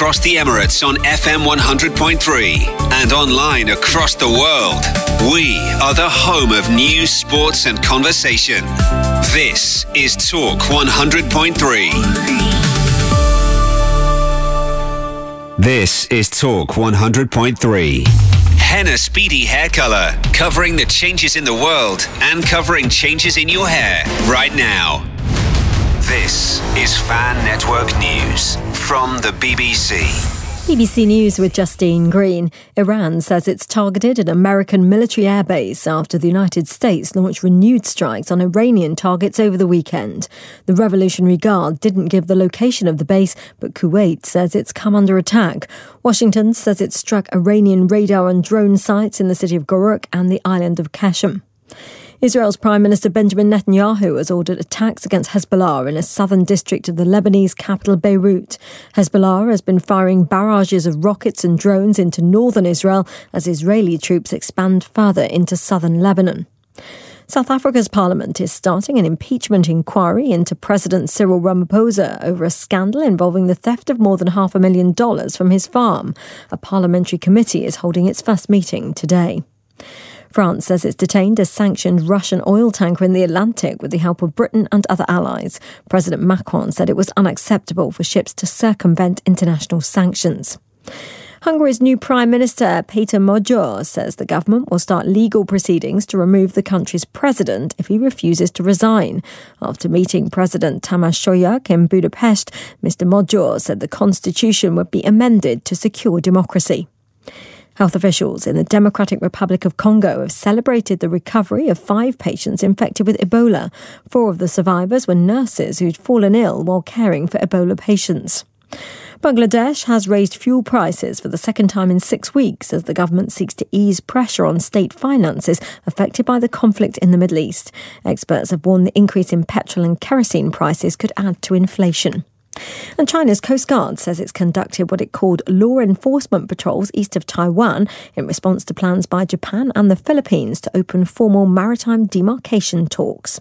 across the Emirates on FM 100.3 and online across the world. We are the home of news, sports and conversation. This is Talk 100.3. This is Talk 100.3. Henna Speedy Hair Colour, covering the changes in the world and covering changes in your hair right now. This is Fan Network News from the BBC. BBC News with Justine Green. Iran says it's targeted an American military airbase after the United States launched renewed strikes on Iranian targets over the weekend. The Revolutionary Guard didn't give the location of the base, but Kuwait says it's come under attack. Washington says it struck Iranian radar and drone sites in the city of Goruk and the island of Qashm. Israel's Prime Minister Benjamin Netanyahu has ordered attacks against Hezbollah in a southern district of the Lebanese capital Beirut. Hezbollah has been firing barrages of rockets and drones into northern Israel as Israeli troops expand further into southern Lebanon. South Africa's parliament is starting an impeachment inquiry into President Cyril Ramaphosa over a scandal involving the theft of more than $500,000 from his farm. A parliamentary committee is holding its first meeting today. France says it's detained a sanctioned Russian oil tanker in the Atlantic with the help of Britain and other allies. President Macron said it was unacceptable for ships to circumvent international sanctions. Hungary's new Prime Minister, Péter Magyar, says the government will start legal proceedings to remove the country's president if he refuses to resign. After meeting President Tamás Solyk in Budapest, Mr. Magyar said the constitution would be amended to secure democracy. Health officials in the Democratic Republic of Congo have celebrated the recovery of 5 patients infected with Ebola. 4 of the survivors were nurses who'd fallen ill while caring for Ebola patients. Bangladesh has raised fuel prices for the second time in 6 weeks as the government seeks to ease pressure on state finances affected by the conflict in the Middle East. Experts have warned the increase in petrol and kerosene prices could add to inflation. And China's Coast Guard says it's conducted what it called law enforcement patrols east of Taiwan in response to plans by Japan and the Philippines to open formal maritime demarcation talks.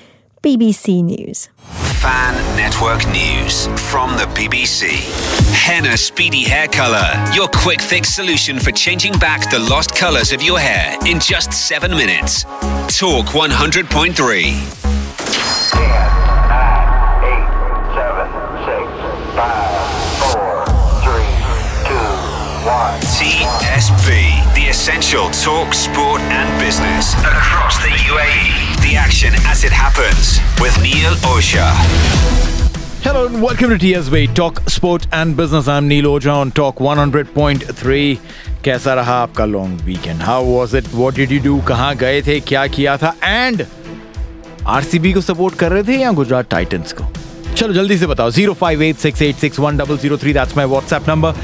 BBC News. Fan Network News from the BBC. Henna Speedy Hair Colour, your quick fix solution for changing back the lost colours of your hair in just 7 minutes. Talk 100.3. TSB, the essential talk, sport and business across the UAE. The action as it happens with Neil Osha. Hello and welcome to TSB, Talk, Sport and Business. I'm Neil Osha on Talk 100.3. कैसा रहा आपका long weekend? How was it? What did you do? कहाँ गए थे? क्या किया था? And RCB को support कर रहे थे या गुजरात टाइटंस को? चलो जल्दी से बताओ. 0586861003. That's my WhatsApp number.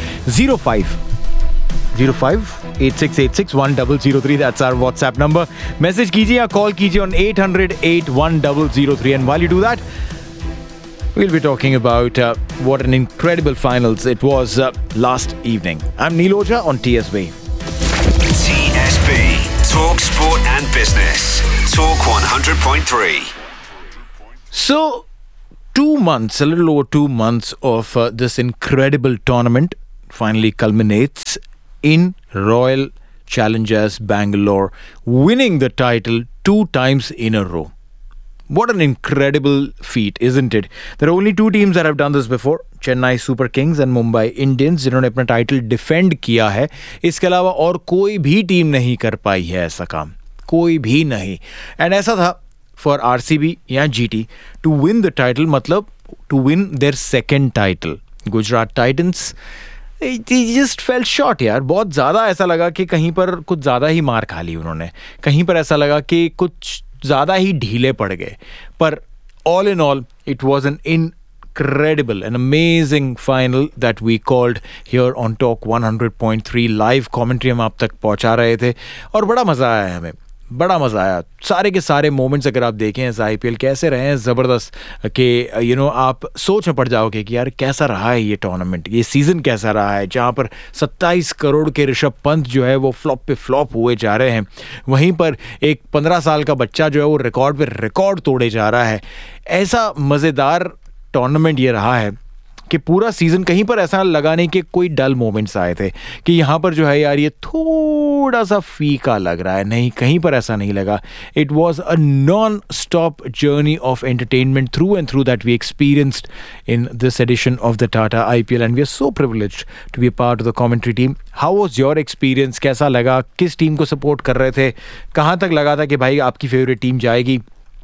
0586861003. That's our WhatsApp number. Message कीजिए या call कीजिए on 800-81003. And while you do that, we'll be talking about what an incredible finals it was last evening. I'm Neil Osha on TSB. TSB, Talk, Sport and Business. Talk 100.3. So, 2 months, a little over 2 months of this incredible tournament finally culminates in Royal Challengers Bangalore winning the title 2 times in a row. What an incredible feat, isn't it? There are only 2 teams that have done this before. Chennai Super Kings and Mumbai Indians, जिन्होंने अपना title defend किया है. इसके अलावा और कोई भी team नहीं कर पाई है ऐसा काम. कोई भी नहीं. एंड ऐसा था for RCB या GT to win the title, मतलब to win their second title. Gujarat Titans, they just fell short यार. बहुत ज़्यादा ऐसा लगा कि कहीं पर कुछ ज़्यादा ही मार खा ली उन्होंने. कहीं पर ऐसा लगा कि कुछ ज़्यादा ही ढीले पड़ गए. पर all in all, it was an incredible and amazing final that we called here on Talk 100.3. Live commentary हम आप तक पहुँचा रहे थे और बड़ा मज़ा आया हमें. बड़ा मज़ा आया. सारे के सारे मोमेंट्स अगर आप देखें इस IPL कैसे रहे हैं ज़बरदस्त कि आप सोच में पड़ जाओगे कि यार कैसा रहा है ये टूर्नामेंट, ये सीज़न कैसा रहा है, जहाँ पर 27 करोड़ के ऋषभ पंत जो है वो फ्लॉप पे फ्लॉप हुए जा रहे हैं. वहीं पर एक 15 साल का बच्चा जो है वो रिकॉर्ड पे रिकॉर्ड तोड़े जा रहा है. ऐसा मज़ेदार टूर्नामेंट ये रहा है कि पूरा सीजन कहीं पर ऐसा लगा नहीं कि कोई डल मोमेंट्स आए थे कि यहाँ पर जो है यार ये थोड़ा सा फीका लग रहा है, नहीं, कहीं पर ऐसा नहीं लगा. It was a non stop journey of entertainment through and through that we experienced in this addition of the Tata IPL and we are so privileged to be part of the commentary team. How was your experience? कैसा लगा? किस team को support कर रहे थे? कहाँ तक लगा था कि भाई आपकी फेवरेट टीम जाएगी?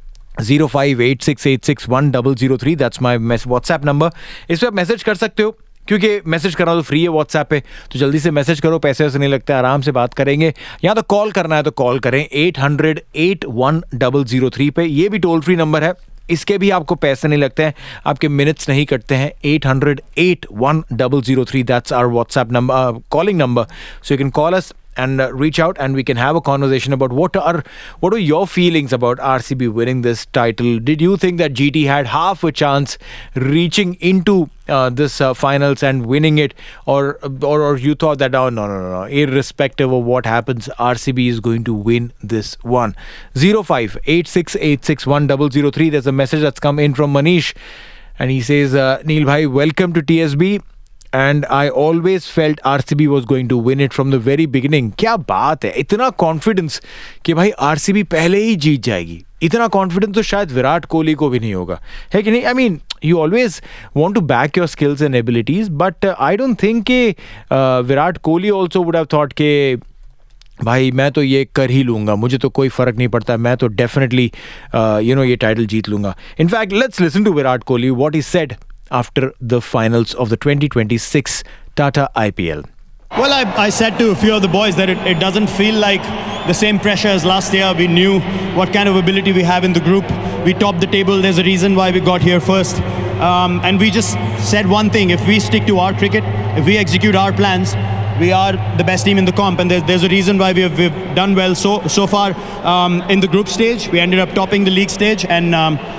0586861003 दैट्स माय व्हाट्सएप नंबर. इस पर आप मैसेज कर सकते हो क्योंकि मैसेज करना तो फ्री है व्हाट्सएप पे, तो जल्दी से मैसेज करो, पैसे वैसे नहीं लगते, आराम से बात करेंगे. यहाँ तो कॉल करना है तो कॉल करें 800-81003 पे. ये भी टोल फ्री नंबर है, इसके भी आपको पैसे नहीं लगते हैं, आपके मिनट्स नहीं कटते हैं. 800-81003 that's our WhatsApp number, calling number. So you can call us and reach out and we can have a conversation about what are your feelings about RCB winning this title. Did you think that GT had half a chance reaching into this finals and winning it, or you thought that no, irrespective of what happens, RCB is going to win this one? 0586861003. There's a message that's come in from Manish and he says, Neil bhai, welcome to TSB. And I always felt RCB was going to win it from the very beginning. क्या बात है, इतना confidence कि भाई RCB पहले ही जीत जाएगी. इतना confidence तो शायद विराट कोहली को भी नहीं होगा, है कि नहीं? I mean, you always want to back your skills and abilities, but I don't think कि Virat Kohli also would have thought कि भाई मैं तो ये कर ही लूँगा, मुझे तो कोई फ़र्क नहीं पड़ता, मैं तो डेफिनेटली ये टाइटल जीत लूँगा. In fact let's listen to Virat Kohli what he said after the finals of the 2026 Tata IPL. Well, I said to a few of the boys that it doesn't feel like the same pressure as last year. We knew what kind of ability we have in the group. We topped the table. There's a reason why we got here first. And we just said one thing: if we stick to our cricket, if we execute our plans, we are the best team in the comp. And there's a reason why we've done well so far in the group stage. We ended up topping the league stage, and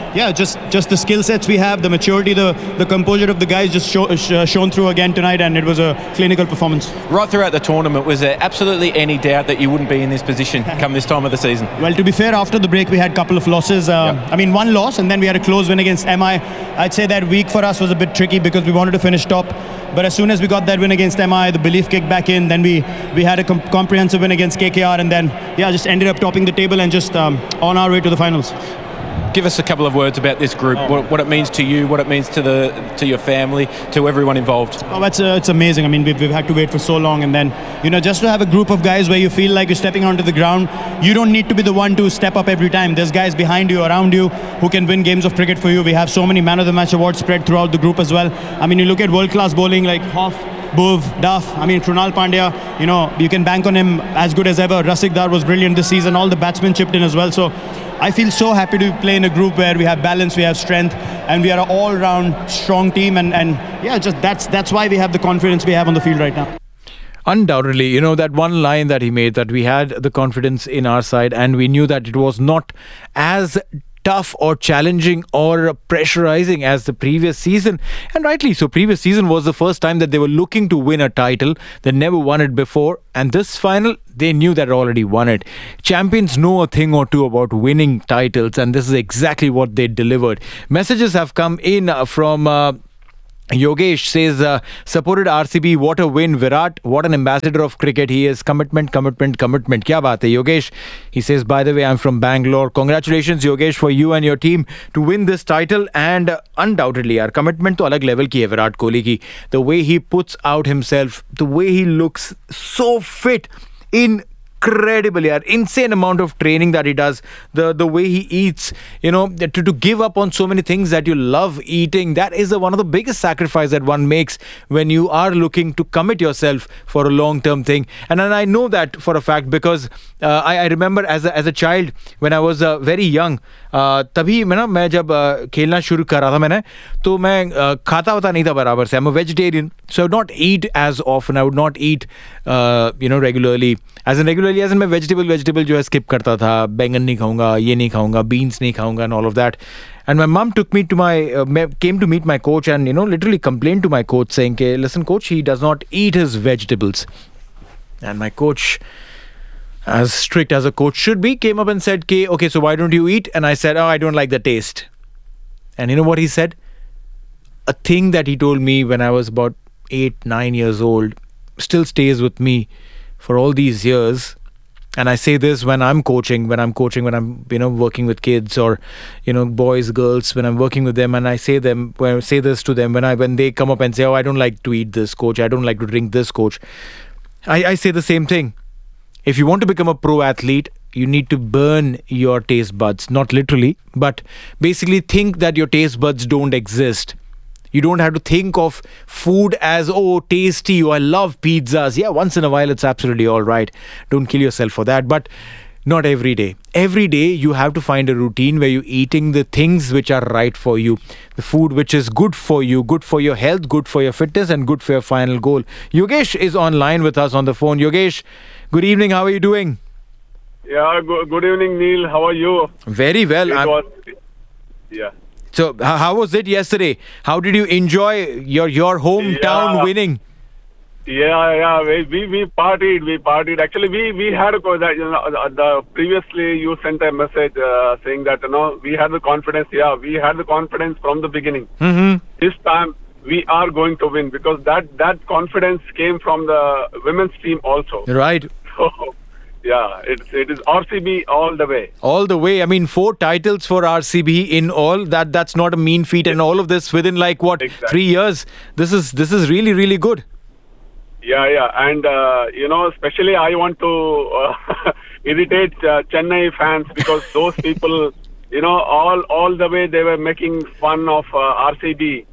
just the skill sets we have, the maturity, the composure of the guys just shown through again tonight, and it was a clinical performance. Right throughout the tournament, was there absolutely any doubt that you wouldn't be in this position come this time of the season? Well, to be fair, after the break we had a couple of losses. I mean, one loss, and then we had a close win against MI. I'd say that week for us was a bit tricky because we wanted to finish top. But as soon as we got that win against MI, the belief kicked back in. Then we had a comprehensive win against KKR, and then just ended up topping the table and just on our way to the finals. Give us a couple of words about this group, what it means to you, what it means to your family, to everyone involved. Oh, it's amazing. I mean, we've had to wait for so long, and then just to have a group of guys where you feel like you're stepping onto the ground. You don't need to be the one to step up every time. There's guys behind you, around you, who can win games of cricket for you. We have so many man of the match awards spread throughout the group as well. I mean, you look at world-class bowling like Hoff, Bhuv, Duff. I mean, Krunal Pandya, you can bank on him as good as ever. Rasikh Dar was brilliant this season. All the batsmen chipped in as well. So I feel so happy to play in a group where we have balance, we have strength, and we are an all-round strong team. And just that's why we have the confidence we have on the field right now. Undoubtedly, that one line that he made, that we had the confidence in our side and we knew that it was not as tough or challenging or pressurizing as the previous season. And rightly so, previous season was the first time that they were looking to win a title. They never won it before, and this final they knew that already won it. Champions know a thing or two about winning titles, and this is exactly what they delivered. Messages have come in from Yogesh says, supported RCB, what a win. Virat, what an ambassador of cricket he is. Commitment. Kya baat hai, Yogesh? He says, by the way, I'm from Bangalore. Congratulations, Yogesh, for you and your team to win this title. And undoubtedly, our commitment to alag level ki hai Virat Kohli ki. The way he puts out himself, the way he looks so fit, incredible, yaar. Insane amount of training that he does, the way he eats, to give up on so many things that you love eating, that is one of the biggest sacrifice that one makes when you are looking to commit yourself for a long-term thing. And I know that for a fact because I remember as a child when I was very young, तभी मैं जब खेलना शुरू कर रहा था मैंने, तो मैं खाता होता नहीं था बराबर से. I'm a vegetarian, so I would not eat as often. I would not eat regularly. As in मैं vegetable जो है skip करता था. बैंगन नहीं खाऊंगा, ये नहीं खाऊंगा, beans नहीं खाऊंगा, and all of that. And my mom took me to came to meet my coach and literally complained to my coach saying, listen coach, he does not eat his vegetables. And my coach, as strict as a coach should be, came up and said, okay, so why don't you eat? And I said, I don't like the taste. And you know what he said? a thing that he told me when I was about 8-9 years old still stays with me for all these years. And I say this when I'm coaching, when I'm working with kids or, boys, girls, when I'm working with them, and I say this to them when they come up and say, oh, I don't like to eat this, coach, I don't like to drink this, coach. I say the same thing. If you want to become a pro athlete, you need to burn your taste buds, not literally, but basically think that your taste buds don't exist. You don't have to think of food as, oh, tasty, oh, I love pizzas. Yeah, once in a while, it's absolutely all right. Don't kill yourself for that. But not every day. Every day, you have to find a routine where you're eating the things which are right for you. The food which is good for you, good for your health, good for your fitness, and good for your final goal. Yogesh is online with us on the phone. Yogesh, good evening. How are you doing? Yeah, good evening, Neil. How are you? Very well. Yeah. So, how was it yesterday? How did you enjoy your hometown winning? Yeah. We partied. Actually, we had previously you sent a message saying that we had the confidence. Yeah, we had the confidence from the beginning. Mm-hmm. This time we are going to win because that confidence came from the women's team also. Right. So, yeah, it is RCB all the way. All the way. I mean, 4 titles for RCB in all. That's not a mean feat, and all of this within Exactly. 3 years. This is really, really good. Yeah, and especially I want to irritate Chennai fans because those people, all the way they were making fun of RCB.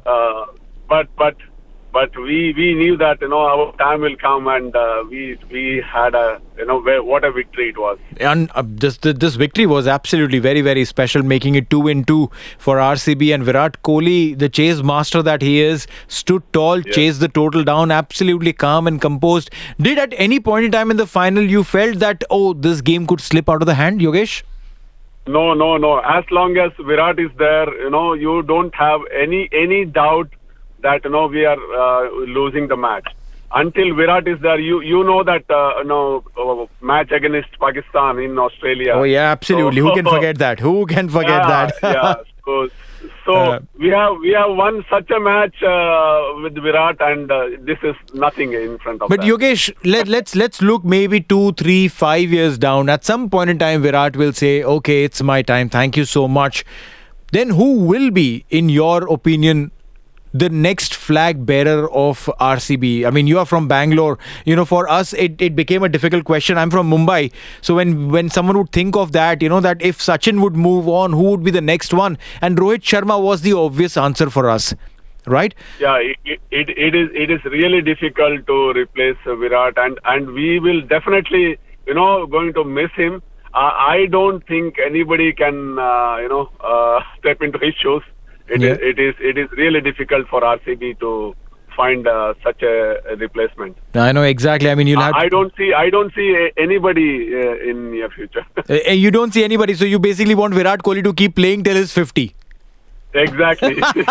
But we knew that our time will come, and we had what a victory it was. And this victory was absolutely very, very special, making it 2-2 for RCB. And Virat Kohli, the chase master that he is, stood tall, chased the total down, absolutely calm and composed. Did at any point in time in the final you felt that this game could slip out of the hand, Yogesh? No. As long as Virat is there, you don't have any doubt that we are losing the match. Until Virat is there, you know that match against Pakistan in Australia. Oh yeah, absolutely. Who can forget that? Who can forget that? Yeah. So we have won such a match with Virat, and this is nothing in front of. But that. Yogesh, let's look maybe 2, 3, 5 years down. At some point in time, Virat will say, "Okay, it's my time. Thank you so much." Then who will be, in your opinion, the next flag bearer of RCB? I mean, you are from Bangalore. For us, it became a difficult question. I'm from Mumbai. So when someone would think of that, that if Sachin would move on, who would be the next one? And Rohit Sharma was the obvious answer for us, right? Yeah, it is really difficult to replace Virat, and we will definitely, going to miss him. I don't think anybody can, step into his shoes. It is really difficult for RCB to find such a replacement. I know exactly. I mean, you'll have. I don't see anybody in near future. You don't see anybody, so you basically want Virat Kohli to keep playing till he's 50. Exactly. and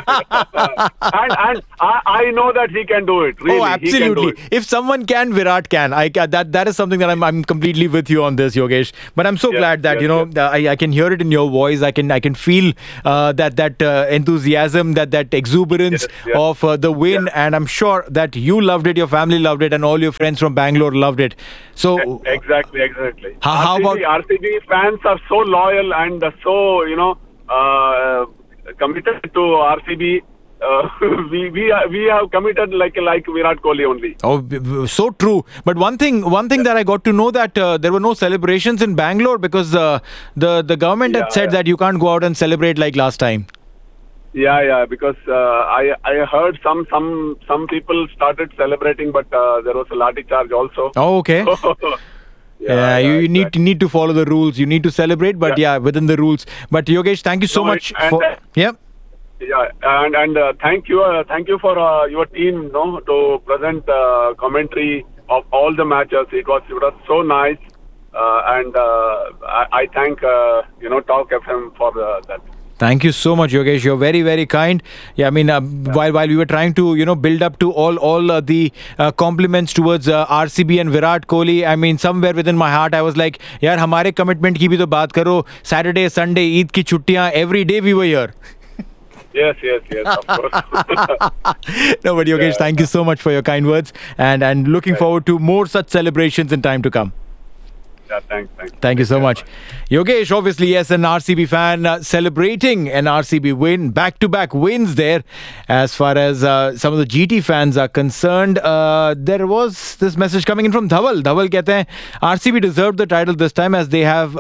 I know that he can do it. Really, oh, absolutely. If someone can, Virat can. That is something that I'm completely with you on this, Yogesh. But I'm so glad that I can hear it in your voice. I can feel that enthusiasm, that exuberance of the win, and I'm sure that you loved it, your family loved it, and all your friends from Bangalore loved it. So exactly. How about RCB fans are so loyal and so committed to RCB. We have committed like Virat Kohli only. Oh, so true. But one thing that I got to know that there were no celebrations in Bangalore because the government had said that you can't go out and celebrate like last time. Yeah. Because I heard some people started celebrating, but there was a lathi charge also. Oh, okay. You need to follow the rules. You need to celebrate, but within the rules. But Yogesh, thank you so much for. And thank you for your team, to present commentary of all the matches. It was so nice, and I thank Talk FM for that. Thank you so much, Yogesh. You're very, very kind. Yeah, I mean, while we were trying to, build up to all the compliments towards RCB and Virat Kohli, I mean, somewhere within my heart, I was like, yaar, hamare commitment ki bhi to baat karo. Saturday, Sunday, Eid ki chuttiyan, every day we were here. Yes, of course. No, but Yogesh, thank you so much for your kind words, and looking forward to more such celebrations in time to come. Yeah, thanks. Thank you so much. Yogesh, obviously, yes, an RCB fan celebrating an RCB win, back-to-back wins there. As far as some of the GT fans are concerned, there was this message coming in from Dhaval. Dhaval कहते हैं, RCB deserved the title this time as they have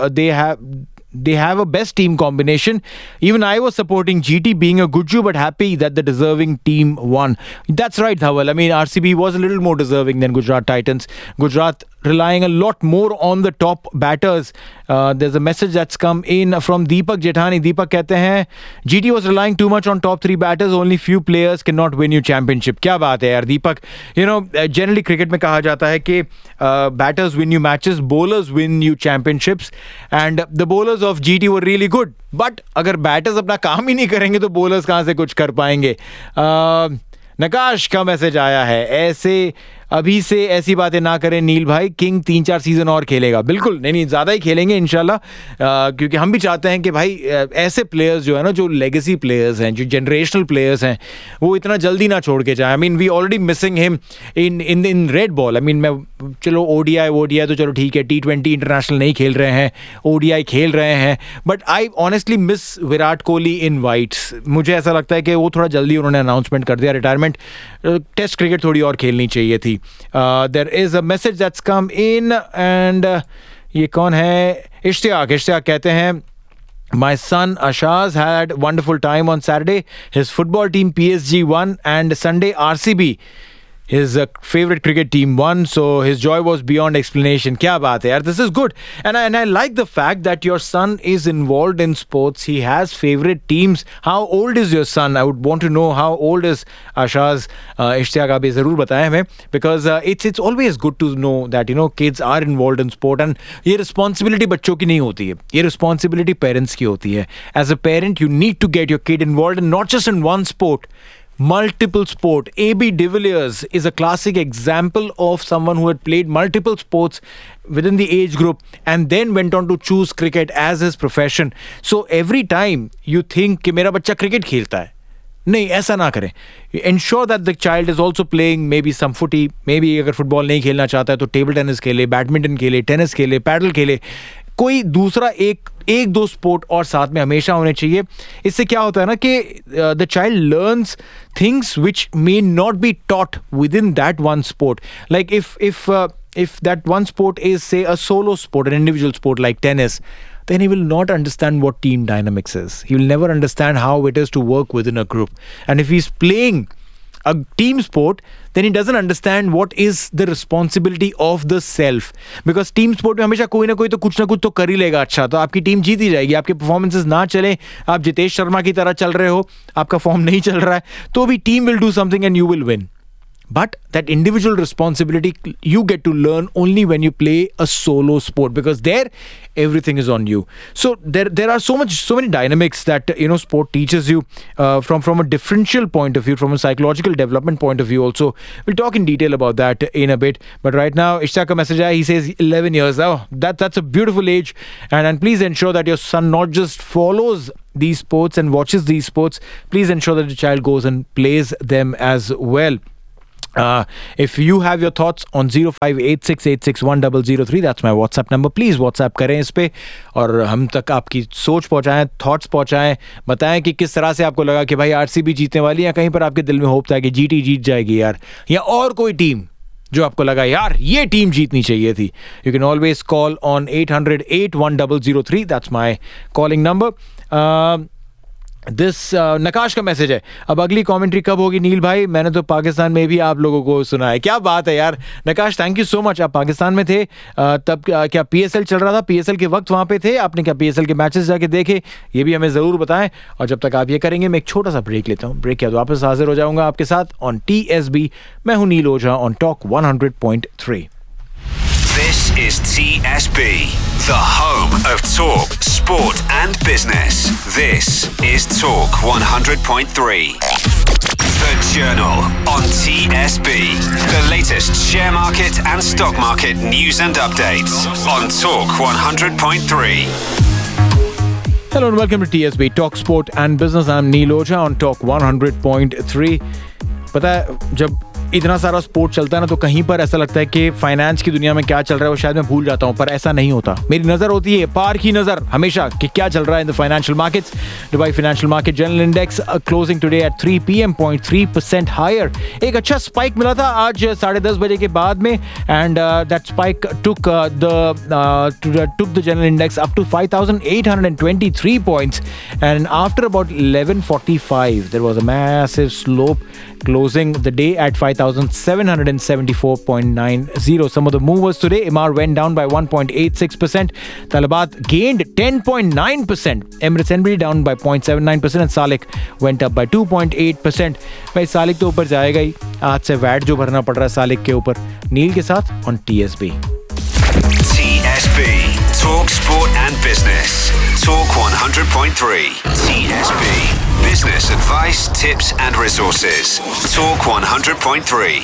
a best team combination. Even I was supporting GT being a Guju, but happy that the deserving team won. That's right, Dhaval. I mean, RCB was a little more deserving than Gujarat Titans. Gujarat relying a lot more on the top batters. There's a message that's come in from Deepak Jethani. Deepak कहते हैं, GT was relying too much on top three batters. Only few players cannot win you championship. क्या बात है यार दीपक. You know, generally cricket में कहा जाता है कि batters win you matches, bowlers win you championships, and the bowlers of GT were really good. But अगर batters अपना काम ही नहीं करेंगे तो bowlers कहाँ से कुछ कर पाएंगे. नकाश का मैसेज आया है, ऐसे अभी से ऐसी बातें ना करें नील भाई, किंग 3-4 सीजन और खेलेगा. बिल्कुल नहीं, ज़्यादा ही खेलेंगे इंशाल्लाह, क्योंकि हम भी चाहते हैं कि भाई ऐसे प्लेयर्स जो है ना, जो लेगेसी प्लेयर्स हैं, जो जनरेशनल प्लेयर्स हैं, वो इतना जल्दी ना छोड़ के जाए. I mean we already missing him in red ball. I mean मैं चलो ओडीआई तो चलो ठीक है, T20 इंटरनेशनल नहीं खेल रहे हैं, ओडीआई खेल रहे हैं, but I honestly miss Virat Kohli in whites. मुझे ऐसा लगता है कि वो थोड़ा जल्दी उन्होंने अनाउंसमेंट कर दिया रिटायरमेंट. टेस्ट क्रिकेट थोड़ी और खेलनी चाहिए थी. There is a message that's come in, and ये कौन है? इश्तियाक कहते हैं, my son Ashaz had wonderful time on Saturday. His football team PSG won, and Sunday RCB, his favorite cricket team, won, so his joy was beyond explanation. Kya baat hai yaar, this is good. And I like the fact that your son is involved in sports. He has favorite teams. How old is your son? I would want to know how old is Ashaz. Ishtiyaq aap ye zarur bataye hमें, because it's always good to know that, you know, kids are involved in sport, and ये responsibility बच्चों की नहीं होती है, ये responsibility parents की होती है. As a parent, you need to get your kid involved, and not just in one sport, multiple sport. AB de Villiers is a classic example of someone who had played multiple sports within the age group and then went on to choose cricket as his profession. So every time you think कि मेरा बच्चा cricket खेलता है, नहीं, ऐसा ना करें. Ensure that the child is also playing maybe some footy. Maybe अगर फुटबॉल नहीं खेलना चाहता है तो टेबल टेनिस खेले, बैडमिंटन खेले, टेनिस खेले, पैडल खेले. कोई दूसरा एक दो स्पोर्ट और साथ में हमेशा होने चाहिए. इससे क्या होता है ना कि the child learns things which may not be taught with in that one sport. Like if that one sport is, say, a solo sport, an individual sport like tennis, then he will not understand what team dynamics is. He will never understand how it is to work within a group. And if he's playing a team sport, then he doesn't understand what is the responsibility of the self. Because team sport में हमेशा कोई ना कोई तो कुछ तो कर ही लेगा अच्छा, तो आपकी टीम जीत ही जाएगी. आपके परफॉर्मेंसेस ना चले, आप जितेश शर्मा की तरह चल रहे हो, आपका फॉर्म नहीं चल रहा है, तो भी team will do something and you will win. But that individual responsibility you get to learn only when you play a solo sport, because there everything is on you. So there are so many dynamics that, you know, sport teaches you from a differential point of view, from a psychological development point of view also. We'll talk in detail about that in a bit. But right now, Ishtiyaq ka message aaya, he says 11 years. Oh, that's a beautiful age. And please ensure that your son not just follows these sports and watches these sports. Please ensure that the child goes and plays them as well. If you have your thoughts on 0586861003, that's my WhatsApp number. Please WhatsApp करें इस पे और हम तक आपकी सोच पहुंचाएं, thoughts पहुंचाएं, बताएं कि किस तरह से आपको लगा कि भाई आरसीबी जीतने वाली है, या कहीं पर आपके दिल में होप था कि जीटी जीत जाएगी यार, या और कोई टीम जो आपको लगा यार ये टीम जीतनी चाहिए थी. You can always call on 800-81003. That's my calling number. नकाश का मैसेज है, अब अगली कमेंट्री कब होगी नील भाई? मैंने तो पाकिस्तान में भी आप लोगों को सुना है. क्या बात है यार नकाश, थैंक यू सो मच. आप पाकिस्तान में थे तब, क्या पीएसएल चल रहा था? पीएसएल के वक्त वहां पे थे आपने? क्या पीएसएल के मैचेस जाके देखे? ये भी हमें ज़रूर बताएं. और जब तक आप ये करेंगे, मैं एक छोटा सा ब्रेक लेता हूँ. ब्रेक के बाद वापस हाजिर हो जाऊंगा आपके साथ ऑन TSB. मैं हूँ नील ओझा on talk 100.3. This is TSB, the home of talk, sport and business. This is Talk 100.3. The Journal on TSB. The latest share market and stock market news and updates on Talk 100.3. Hello and welcome to TSB Talk Sport and Business. I'm Neil Oja on Talk 100.3. पता है जब इतना सारा sport चलता है ना तो कहीं पर ऐसा लगता है कि फाइनेंस की दुनिया में क्या चल रहा है वो शायद मैं भूल जाता हूं, पर ऐसा नहीं होता. मेरी नजर होती है पार की नजर हमेशा कि क्या चल रहा है in the financial markets. Dubai financial market general index closing today at 3 PM 0.3% higher. एक अच्छा स्पाइक मिला था आज 10:30 बजे के बाद में and that spike took the general index up to 5,823 points and after about 11:45 there was a massive slope closing the day at 5,774.90. Some of the movers today, Emaar went down by 1.86%. Talabat gained 10.9%. Emirates NBD down by 0.79% and Salik went up by 2.8%. भाई सालिक तो ऊपर जाएगा ही. आज से VAT जो भरना पड़ रहा है सालिक के ऊपर. नील के साथ on TSB. TSB Talk Sport and Business. Talk 100.3. TSB Business advice, tips and resources. Talk 100.3.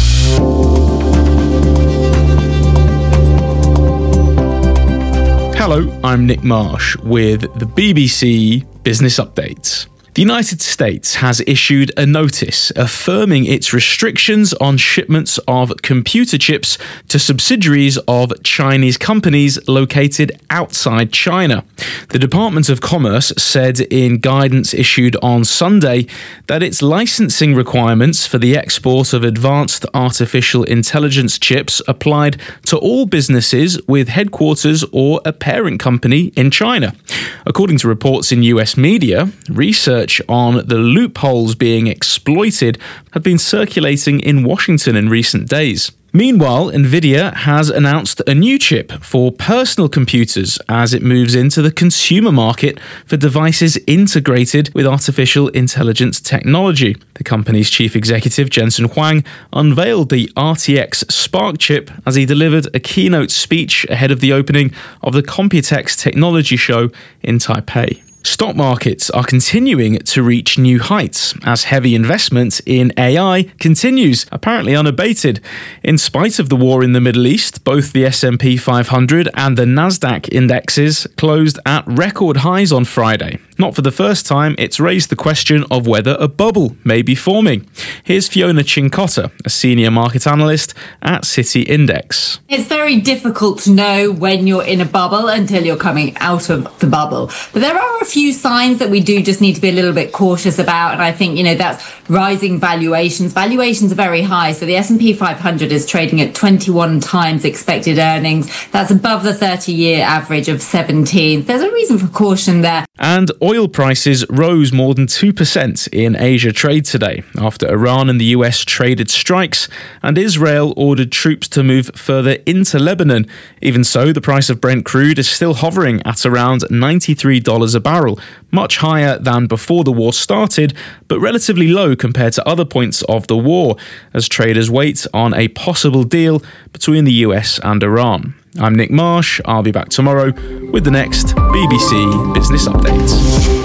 Hello, I'm Nick Marsh with the BBC Business Updates. The United States has issued a notice affirming its restrictions on shipments of computer chips to subsidiaries of Chinese companies located outside China. The Department of Commerce said in guidance issued on Sunday that its licensing requirements for the export of advanced artificial intelligence chips applied to all businesses with headquarters or a parent company in China. According to reports in US media, research on the loopholes being exploited have been circulating in Washington in recent days. Meanwhile, Nvidia has announced a new chip for personal computers as it moves into the consumer market for devices integrated with artificial intelligence technology. The company's chief executive, Jensen Huang, unveiled the RTX Spark chip as he delivered a keynote speech ahead of the opening of the Computex Technology Show in Taipei. Stock markets are continuing to reach new heights as heavy investment in AI continues, apparently unabated. In spite of the war in the Middle East, both the S&P 500 and the Nasdaq indexes closed at record highs on Friday. Not for the first time, it's raised the question of whether a bubble may be forming. Here's Fiona Chincotta, a senior market analyst at City Index. It's very difficult to know when you're in a bubble until you're coming out of the bubble. But there are a few signs that we do just need to be a little bit cautious about. And I think, that's rising valuations. Valuations are very high. So the S&P 500 is trading at 21 times expected earnings. That's above the 30-year average of 17. There's a reason for caution there. And oil prices rose more than 2% in Asia trade today after Iran and the US traded strikes and Israel ordered troops to move further into Lebanon. Even so, the price of Brent crude is still hovering at around $93 a barrel, much higher than before the war started, but relatively low compared to other points of the war, as traders wait on a possible deal between the US and Iran. I'm Nick Marsh. I'll be back tomorrow with the next BBC Business Update.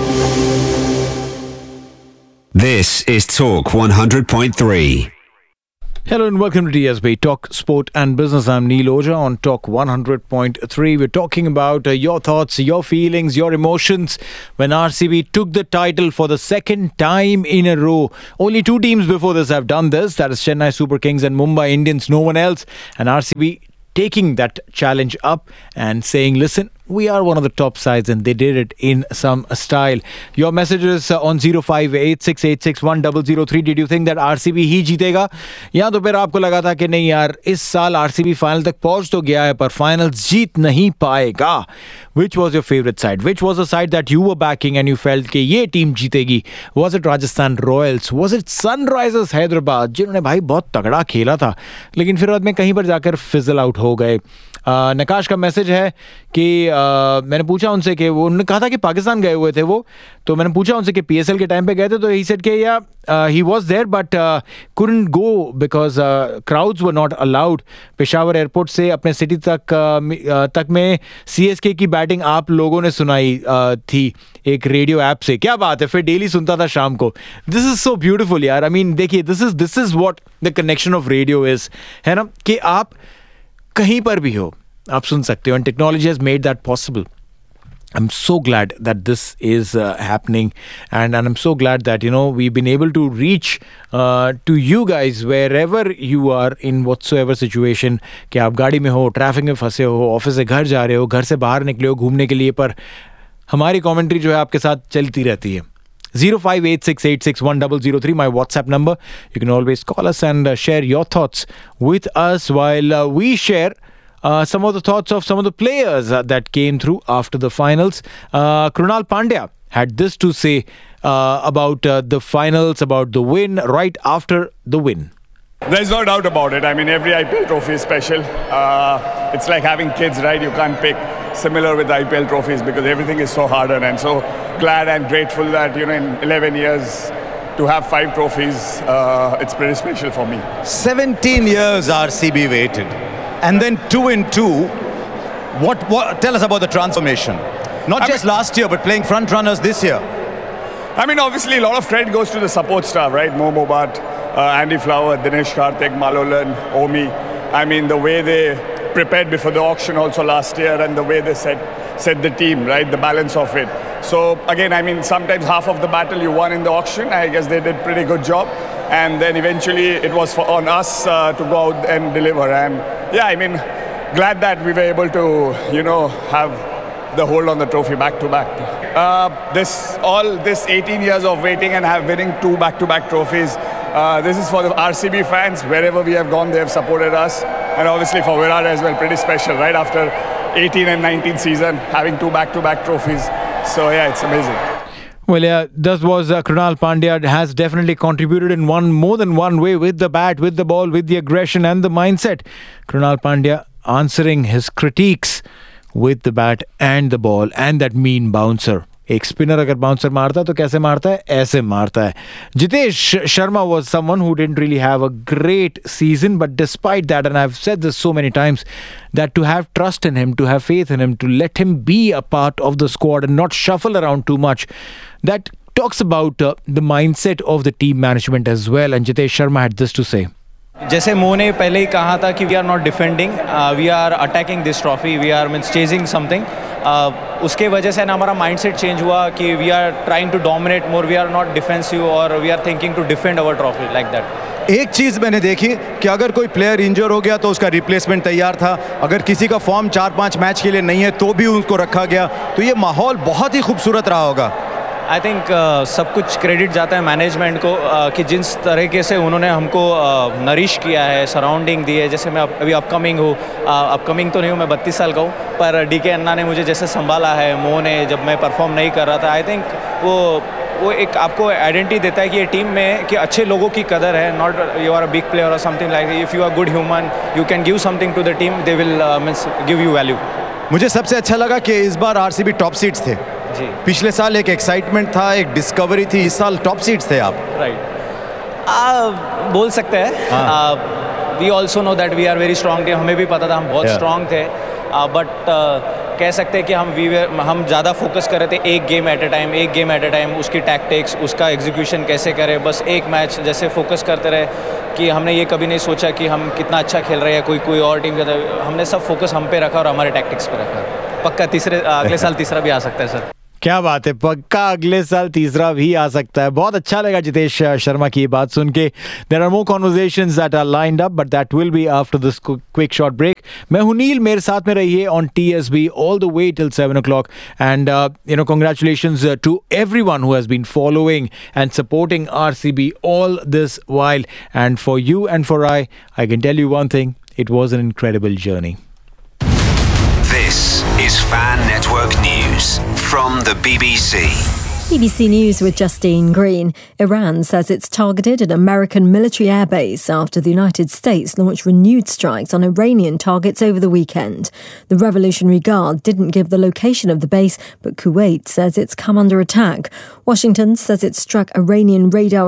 This is Talk 100.3. Hello and welcome to TSB Talk Sport and Business. I'm Neil Oja on Talk 100.3. We're talking about your thoughts, your feelings, your emotions when RCB took the title for the second time in a row. Only two teams before this have done this. That is Chennai Super Kings and Mumbai Indians. No one else. And RCB taking that challenge up and saying, listen, we are one of the top sides, and they did it in some style. Your messages on 0586861003. Did you think that RCB ही जीतेगा, या तो फिर आपको लगा था कि नहीं यार इस साल RCB फाइनल तक पहुंच तो गया है पर फाइनल्स जीत नहीं पाएगा? Which was your favorite side? Which was the side that you were backing and you felt कि ये टीम जीतेगी? Was it Rajasthan Royals? Was it Sunrisers Hyderabad, जिन्होंने भाई बहुत तगड़ा खेला था लेकिन फिर बाद में कहीं पर जाकर फिजल आउट हो गए? नकाश का मैसेज है कि मैंने पूछा उनसे कि वो उन्होंने कहा था कि पाकिस्तान गए हुए थे वो, तो मैंने पूछा उनसे कि PSL के टाइम पे गए थे, तो ही सेड कि या he was there but couldn't go because crowds were not allowed. Peshawar airport से अपने सिटी तक में CSK की बैटिंग आप लोगों ने सुनाई थी एक रेडियो ऐप से. क्या बात है, फिर डेली सुनता था शाम को. दिस इज सो ब्यूटीफुल यार. आई मीन देखिए, this is what the connection of radio is, है ना, कि आप कहीं पर भी हो आप सुन सकते हो, and technology has made that possible. I'm so glad that this is happening, and I'm so glad that we've been able to reach to you guys wherever you are in whatsoever situation. कि आप गाड़ी में हो, traffic में फंसे हो, office से घर जा रहे हो, घर से बाहर निकले हो घूमने के लिए, पर हमारी कमेंट्री जो है आपके साथ चलती रहती है. 0586861003, my WhatsApp number. You can always call us and share your thoughts with us while we share some of the thoughts of some of the players that came through after the finals. Krunal Pandya had this to say about the finals, about the win, right after the win. There's no doubt about it. I mean, every IPL trophy is special. It's like having kids, right? You can't pick similar with IPL trophies because everything is so hard, and so glad and grateful that, in 11 years to have 5 trophies, it's pretty special for me. 17 years RCB waited. And then 2 in 2. What tell us about the transformation? Not just last year, but playing front runners this year. I mean, obviously, a lot of credit goes to the support staff, right? Mo Mobat, Andy Flower, Dinesh Karthik, Malolan, Omi. I mean, the way they prepared before the auction also last year, and the way they set the team, right? The balance of it. So again, I mean, sometimes half of the battle you won in the auction. I guess they did pretty good job. And then eventually it was on us to go out and deliver. And yeah, I mean, glad that we were able to, have the hold on the trophy back to back. This 18 years of waiting and winning 2 back-to-back trophies. This is for the RCB fans. Wherever we have gone, they have supported us. And obviously for Virat as well, pretty special, right? After 18 and 19 season, having 2 back-to-back trophies. So yeah, it's amazing. Well, yeah, that was Krunal Pandya. Has definitely contributed in more than one way, with the bat, with the ball, with the aggression and the mindset. Krunal Pandya answering his critiques with the bat and the ball and that mean bouncer. एक spinner अगर bouncer मारता है तो कैसे मारता है? ऐसे मारता है. Jitesh Sharma was someone who didn't really have a great season, but despite that, and I've said this so many times, that to have trust in him, to have faith in him, to let him be a part of the squad and not shuffle around too much, that talks about the mindset of the team management as well. And Jitesh Sharma had this to say. जैसे मो ने पहले ही कहा था कि we are not defending, we are attacking this trophy, we are means chasing something. उसके वजह से ना हमारा माइंडसेट चेंज हुआ कि we are trying to dominate more, we are not defensive और we are thinking to defend our trophy like that. एक चीज़ मैंने देखी कि अगर कोई प्लेयर इंजर हो गया तो उसका रिप्लेसमेंट तैयार था. अगर किसी का फॉर्म 4-5 मैच के लिए नहीं है तो भी उनको रखा गया. तो ये माहौल बहुत ही खूबसूरत रहा होगा. आई थिंक सब कुछ क्रेडिट जाता है मैनेजमेंट को कि जिस तरीके से उन्होंने हमको नरिश किया है, सराउंडिंग दी है. जैसे मैं अभी अपकमिंग तो नहीं हूँ, मैं 32 साल का हूँ, पर डीके अन्ना ने मुझे जैसे संभाला है, मो ने जब मैं परफॉर्म नहीं कर रहा था, आई थिंक वो एक आपको आइडेंटिटी देता है कि ये टीम में कि अच्छे लोगों की कदर है. Not you are a big player और something like, if you are good human you can give something to the team, they will means give you value. मुझे सबसे अच्छा लगा कि इस बार आरसीबी टॉप सीड्स थे. जी, पिछले साल एक एक्साइटमेंट था, एक डिस्कवरी थी, इस साल टॉप सीड्स थे आप. राइट, बोल सकते हैं. We also know that we are very strong team. हमें भी पता था हम बहुत स्ट्रॉन्ग थे, बट कह सकते हैं कि हम ज़्यादा फोकस कर रहे थे एक गेम एट ए टाइम, उसकी टैक्टिक्स, उसका एग्जीक्यूशन कैसे करें. बस एक मैच जैसे फोकस करते रहे कि हमने ये कभी नहीं सोचा कि हम कितना अच्छा खेल रहे हैं, कोई और टीम का. हमने सब फोकस हम पे रखा और हमारे टैक्टिक्स पे रखा. पक्का अगले साल तीसरा भी आ सकता है सर. क्या बात है, पक्का अगले साल तीसरा भी आ सकता है. बहुत अच्छा लगा जितेश शर्मा की ये बात सुन के. There are more conversations that are lined up, but that will be after this quick short break. मैं हूं नील, मेरे साथ में रहिए on TSB all the way till 7 o'clock. And congratulations to everyone who has been following and supporting RCB all this while. And for you and for I can tell you one thing, it was an incredible journey. This is Fan Network News from the BBC. BBC News with Justine Green. Iran says it's targeted an American military airbase after the United States launched renewed strikes on Iranian targets over the weekend. The Revolutionary Guard didn't give the location of the base, but Kuwait says it's come under attack. Washington says it struck Iranian radar